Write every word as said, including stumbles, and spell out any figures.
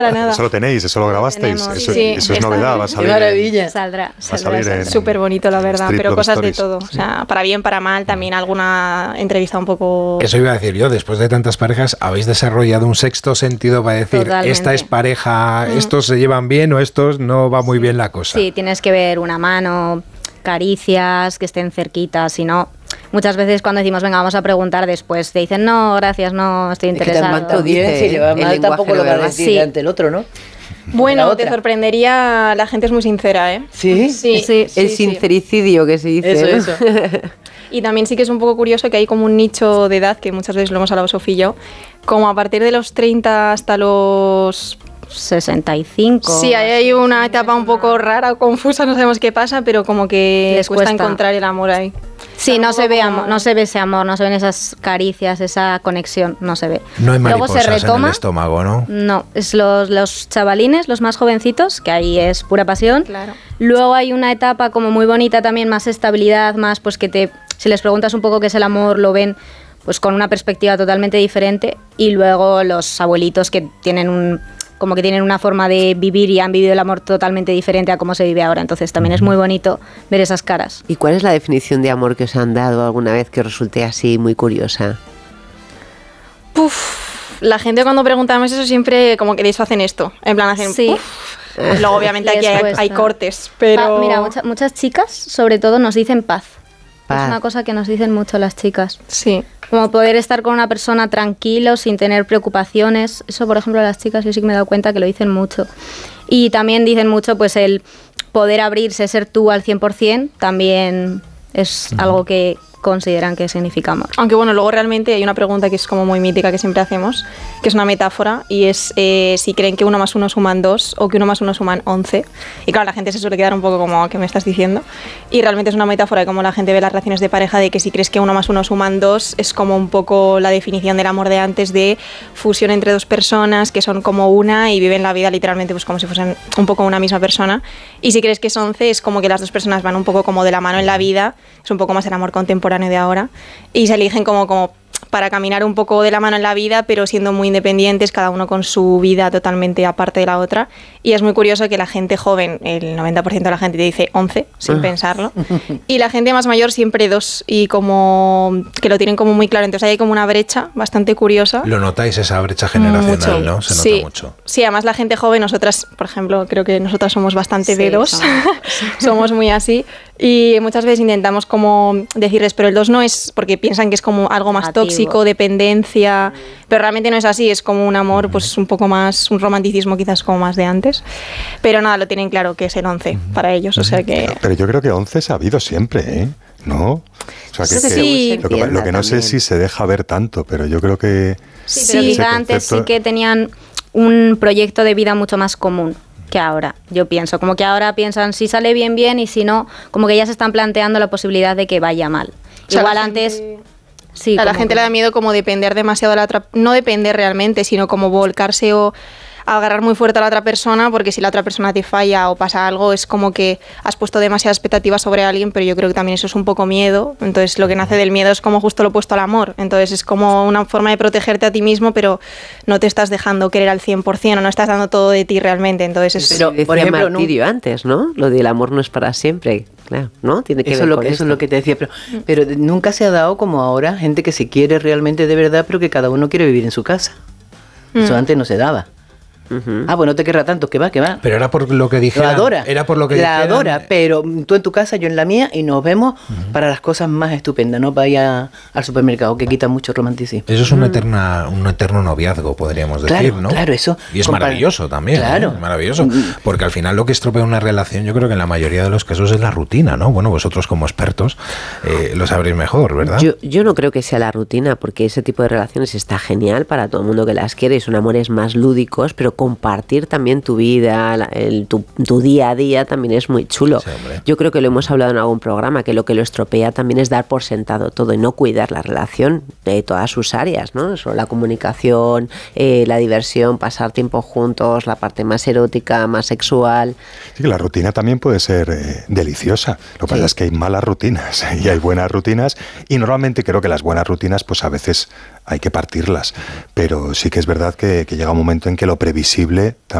Para nada. Eso lo tenéis, eso lo grabasteis, Tenemos, eso, sí, eso es está, novedad, va a salir. Qué maravilla. Saldrá, Va a salir saldrá. en- Súper bonito, la verdad, Street pero Love cosas Stories. de todo. O sea, para bien, para mal, también alguna entrevista un poco... Eso iba a decir yo, después de tantas parejas, ¿habéis desarrollado un sexto sentido para decir, Totalmente. esta es pareja, estos se llevan bien o estos no va muy bien la cosa? Sí, tienes que ver una mano, caricias, que estén cerquitas, si no... Muchas veces cuando decimos, venga, vamos a preguntar después, te dicen, no, gracias, no estoy Es que interesado. tanto dice, si lleva mal, tampoco lo va a decir Sí. ante el otro, ¿no? Bueno, La te otra. sorprendería, la gente es muy sincera, ¿eh? ¿Sí? Sí, Sí, sí, el sí. sincericidio que se dice. Eso, ¿no? eso. Y también sí que es un poco curioso que hay como un nicho de edad, que muchas veces lo hemos hablado Sofía y yo, como a partir de los treinta hasta los... sesenta y cinco. Sí, ahí hay una etapa un poco rara o confusa, no sabemos qué pasa, pero como que Les cuesta, cuesta. encontrar el amor ahí. Sí, Está no un se poco ve como- amor, no se ve ese amor, no se ven esas caricias, esa conexión, no se ve. No hay Luego se mariposas en el retoma. estómago, ¿no? No, es los, los chavalines, los más jovencitos, que ahí es pura pasión. Claro. Luego hay una etapa como muy bonita también, más estabilidad, más pues que te, si les preguntas un poco qué es el amor, lo ven pues con una perspectiva totalmente diferente. Y luego los abuelitos que tienen un, como que tienen una forma de vivir y han vivido el amor totalmente diferente a cómo se vive ahora. Entonces también es muy bonito ver esas caras. ¿Y cuál es la definición de amor que os han dado alguna vez que os resulte así muy curiosa? Puf, la gente cuando preguntamos eso siempre como que de eso hacen esto, en plan hacen... Sí. puf. Luego obviamente Les aquí hay, cuesta. hay cortes, pero... Pa- mira, mucha- muchas chicas, sobre todo, nos dicen paz. Paz. Es una cosa que nos dicen mucho las chicas. Sí. Como poder estar con una persona tranquilo, sin tener preocupaciones. Eso, por ejemplo, las chicas yo sí que me he dado cuenta que lo dicen mucho. Y también dicen mucho pues el poder abrirse, ser tú al cien por ciento, también es algo que consideran que significa amor. Aunque bueno, luego realmente hay una pregunta que es como muy mítica que siempre hacemos, que es una metáfora, y es eh, si creen que uno más uno suman dos o que uno más uno suman once. Y claro, la gente se suele quedar un poco como, ¿qué me estás diciendo? Y realmente es una metáfora de cómo la gente ve las relaciones de pareja, de que si crees que uno más uno suman dos, es como un poco la definición del amor de antes, de fusión entre dos personas que son como una y viven la vida literalmente pues como si fuesen un poco una misma persona. Y si crees que es once, es como que las dos personas van un poco como de la mano en la vida, es un poco más el amor contemporáneo de ahora, y se eligen como, como para caminar un poco de la mano en la vida, pero siendo muy independientes, cada uno con su vida totalmente aparte de la otra. Y es muy curioso que la gente joven, el noventa por ciento de la gente te dice once, sin Ah. pensarlo, y la gente más mayor siempre dos, y como que lo tienen como muy claro. Entonces ahí hay como una brecha bastante curiosa. Lo notáis, esa brecha generacional, Mucho. ¿no? Se nota Sí. mucho. Sí, además la gente joven, nosotras, por ejemplo, creo que nosotras somos bastante Sí, de dos, somos. somos muy así, y muchas veces intentamos como decirles, pero el dos no es, porque piensan que es como algo más Negativo. tóxico, dependencia, pero realmente no es así, es como un amor pues un poco más, un romanticismo quizás como más de antes, pero nada, lo tienen claro que es el once para ellos, o sea que... Pero yo creo que once se ha habido siempre, ¿eh? ¿No? O sea, Creo que que- sí. Lo que, lo que no sé es si se deja ver tanto, pero yo creo que... Sí, pero Sí. quizá ese antes sí concepto- que tenían un proyecto de vida mucho más común que ahora, yo pienso. Como que ahora piensan si sale bien, bien, y si no, como que ya se están planteando la posibilidad de que vaya mal. O sea, Igual la antes... gente- Sí, a la como gente que- le da miedo como depender demasiado de la otra, no depender realmente, sino como volcarse o agarrar muy fuerte a la otra persona, porque si la otra persona te falla o pasa algo, es como que has puesto demasiadas expectativas sobre alguien, pero yo creo que también eso es un poco miedo. Entonces lo que nace del miedo es como justo lo opuesto al amor. Entonces es como una forma de protegerte a ti mismo, pero no te estás dejando querer al cien por ciento o no estás dando todo de ti realmente. Entonces es... Pero, Decía por ejemplo, no- Martirio antes, ¿no? Lo del amor no es para siempre, claro, ¿no? Tiene que Eso, ver es lo, con que- eso esto. es lo que te decía, pero, pero nunca se ha dado como ahora, gente que se quiere realmente de verdad, pero que cada uno quiere vivir en su casa. Eso Mm. antes no se daba. Ujú. Ah, pues no te querrá tanto, que va, que va. Pero era por lo que Lo dijeron. adora. Era por lo que La dijeran- adora, pero tú en tu casa, yo en la mía, y nos vemos para las cosas más estupendas, no para ir a- al supermercado, que quita mucho romanticismo. Eso es un, eterna, un eterno noviazgo, podríamos decir, Claro, ¿no? claro, eso. Y es Compar- maravilloso también, Claro. ¿eh? Maravilloso. Porque al final lo que estropea una relación, yo creo que en la mayoría de los casos es la rutina, ¿no? Bueno, vosotros como expertos eh, lo sabréis mejor, ¿verdad? Yo, yo no creo que sea la rutina, porque ese tipo de relaciones está genial para todo el mundo que las quiere, son amores más lúdicos, pero compartir también tu vida, la- el- tu, tu día a día también es muy chulo. Sí, hombre. Yo creo que lo hemos hablado en algún programa, que lo que lo estropea también es dar por sentado todo y no cuidar la relación de todas sus áreas, ¿no? Eso, la comunicación, eh, la diversión, pasar tiempo juntos, la parte más erótica, más sexual. Sí, que la rutina también puede ser eh, deliciosa. Lo que pasa es que hay malas rutinas y hay buenas rutinas, y normalmente creo que las buenas rutinas pues a veces hay que partirlas, pero sí que es verdad que, que llega un momento en que lo previsible visible